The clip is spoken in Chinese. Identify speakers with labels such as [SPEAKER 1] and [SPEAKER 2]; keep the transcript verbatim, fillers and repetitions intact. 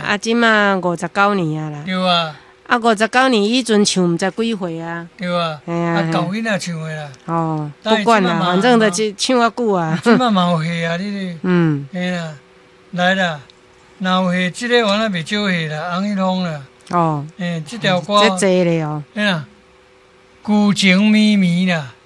[SPEAKER 1] 啊，即马五十九年啊啦。
[SPEAKER 2] 对啊。
[SPEAKER 1] 啊，五十九年以前唱毋知几岁啊。
[SPEAKER 2] 对啊。
[SPEAKER 1] 嘿啊。
[SPEAKER 2] 啊，旧囡仔唱的啦。
[SPEAKER 1] 哦，不管啦，反正就唱唱啊久啊。
[SPEAKER 2] 即马嘛有戏啊，你哩。
[SPEAKER 1] 嗯。
[SPEAKER 2] 嘿啦，来啦，若有戏，即个原来袂少戏啦，红一通啦。
[SPEAKER 1] 哦。
[SPEAKER 2] 诶，即条歌。
[SPEAKER 1] 这济咧哦。
[SPEAKER 2] 嘿啦，旧情绵绵啦。